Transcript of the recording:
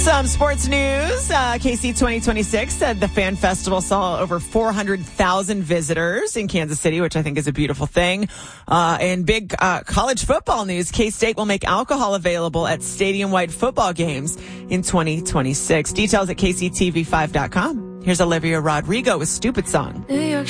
Some sports news. KC 2026 said the Fan Festival saw over 400,000 visitors in Kansas City, which I think is a beautiful thing. In big college football news, K-State will make alcohol available at stadium-wide football games in 2026. Details at kctv5.com. Here's Olivia Rodrigo with Stupid Song. New York